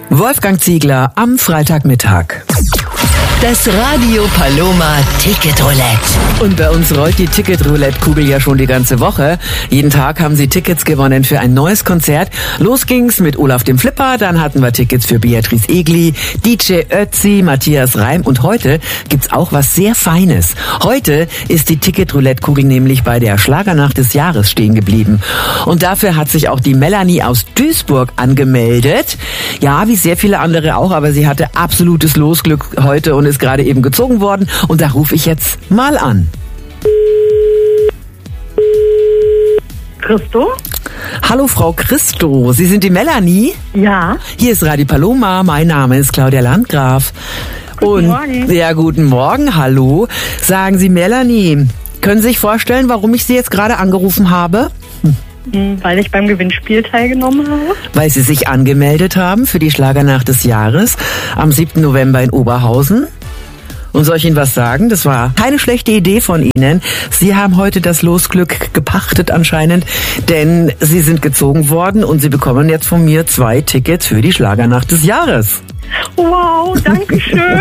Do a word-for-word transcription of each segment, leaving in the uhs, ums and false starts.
Wolfgang Ziegler am Freitagmittag. Das Radio Paloma Ticket Roulette. Und bei uns rollt die Ticket-Roulette-Kugel ja schon die ganze Woche. Jeden Tag haben sie Tickets gewonnen für ein neues Konzert. Los ging's mit Olaf dem Flipper, dann hatten wir Tickets für Beatrice Egli, D J Ötzi, Matthias Reim und heute gibt's auch was sehr Feines. Heute ist die Ticket-Roulette-Kugel nämlich bei der Schlagernacht des Jahres stehen geblieben. Und dafür hat sich auch die Melanie aus Duisburg angemeldet. Ja, wie sehr viele andere auch, aber sie hatte absolutes Losglück heute und ist gerade eben gezogen worden. Und da rufe ich jetzt mal an. Christo? Hallo Frau Christo, Sie sind die Melanie? Ja. Hier ist Radio Paloma, mein Name ist Claudia Landgraf. Guten Und, Morgen. Ja, guten Morgen, hallo. Sagen Sie, Melanie, können Sie sich vorstellen, warum ich Sie jetzt gerade angerufen habe? Weil ich beim Gewinnspiel teilgenommen habe. Weil Sie sich angemeldet haben für die Schlagernacht des Jahres am siebten November in Oberhausen. Und soll ich Ihnen was sagen? Das war keine schlechte Idee von Ihnen. Sie haben heute das Losglück gepachtet anscheinend, denn Sie sind gezogen worden und Sie bekommen jetzt von mir zwei Tickets für die Schlagernacht des Jahres. Wow, danke schön.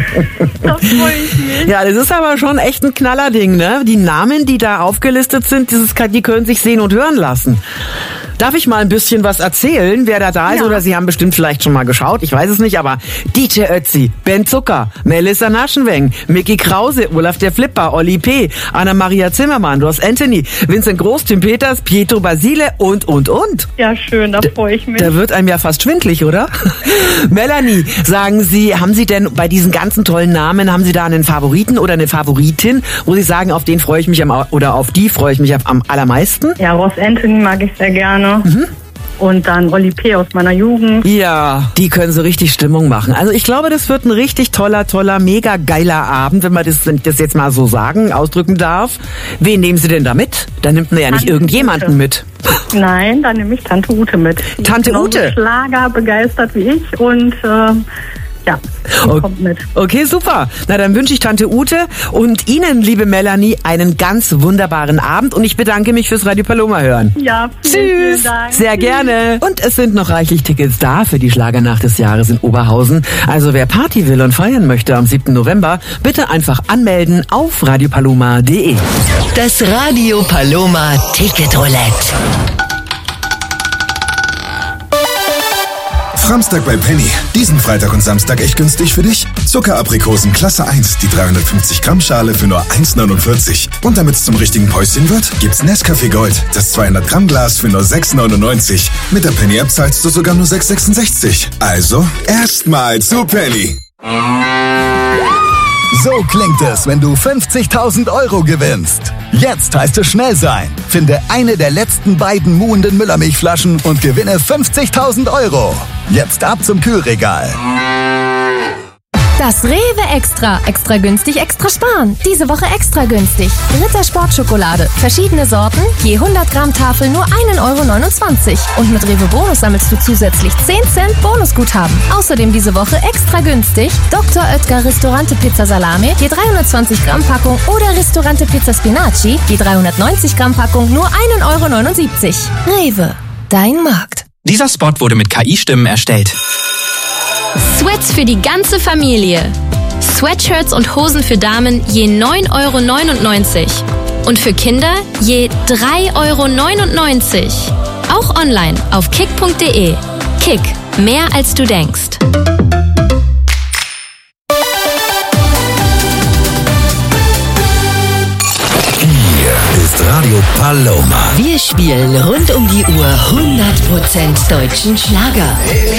Da freue ich mich. Ja, das ist aber schon echt ein Knallerding, ne? Die Namen, die da aufgelistet sind, dieses, die können sich sehen und hören lassen. Darf ich mal ein bisschen was erzählen, wer da da ist? Ja. Oder Sie haben bestimmt vielleicht schon mal geschaut, ich weiß es nicht, aber D J Ötzi, Ben Zucker, Melissa Naschenweng, Micky Krause, Olaf der Flipper, Olli P., Anna-Maria Zimmermann, Ross Anthony, Vincent Groß, Tim Peters, Pietro Basile und, und, und. Ja, schön, da freue ich mich. Da wird einem ja fast schwindlig, oder? Melanie, sagen Sie, haben Sie denn bei diesen ganzen tollen Namen, haben Sie da einen Favoriten oder eine Favoritin, wo Sie sagen, auf den freue ich mich am, oder auf die freue ich mich am allermeisten? Ja, Ross Anthony mag ich sehr gerne. Mhm. Und dann Olli P. aus meiner Jugend. Ja, die können so richtig Stimmung machen. Also ich glaube, das wird ein richtig toller, toller, mega geiler Abend, wenn man das, das jetzt mal so sagen, ausdrücken darf. Wen nehmen Sie denn da mit? Da nimmt man ja nicht Tante irgendjemanden Ute. mit. Nein, dann nehme ich Tante Ute mit. Die Tante ist Ute? Schlager begeistert wie ich und äh, ja, die Okay. kommt mit. Okay, super. Na, dann wünsche ich Tante Ute und Ihnen, liebe Melanie, einen ganz wunderbaren Abend und ich bedanke mich fürs Radio Paloma hören. Ja, vielen, Tschüss. vielen Dank. Sehr gerne. Und es sind noch reichlich Tickets da für die Schlagernacht des Jahres in Oberhausen. Also wer Party will und feiern möchte am siebten November, bitte einfach anmelden auf radiopaloma punkt de. Das Radio Paloma Ticket Roulette. Samstag bei Penny. Diesen Freitag und Samstag echt günstig für dich? Zuckeraprikosen Klasse eins, die dreihundertfünfzig Gramm Schale für nur eins neunundvierzig. Und damit es zum richtigen Päuschen wird, gibt's Nescafé Gold, das zweihundert Gramm Glas für nur sechs neunundneunzig. Mit der Penny App zahlst du sogar nur sechs sechsundsechzig. Also erstmal zu Penny. So klingt es, wenn du fünfzigtausend Euro gewinnst. Jetzt heißt es schnell sein. Finde eine der letzten beiden muhenden Müllermilchflaschen und gewinne fünfzigtausend Euro. Jetzt ab zum Kühlregal. Das Rewe Extra. Extra günstig, extra sparen. Diese Woche extra günstig. Ritter Sportschokolade. Verschiedene Sorten. Je hundert Gramm Tafel nur ein Euro neunundzwanzig. Und mit Rewe Bonus sammelst du zusätzlich zehn Cent Bonusguthaben. Außerdem diese Woche extra günstig. Doktor Oetker Ristorante Pizza Salami. Je dreihundertzwanzig Gramm Packung. Oder Ristorante Pizza Spinaci. Je dreihundertneunzig Gramm Packung nur ein Euro neunundsiebzig. Rewe. Dein Markt. Dieser Spot wurde mit K I-Stimmen erstellt. Sweats für die ganze Familie. Sweatshirts und Hosen für Damen je neun Euro neunundneunzig. Und für Kinder je drei Euro neunundneunzig. Auch online auf kick punkt de. Kick, mehr als du denkst. Hier ist Radio Paloma. Wir spielen rund um die Uhr hundert Prozent deutschen Schlager.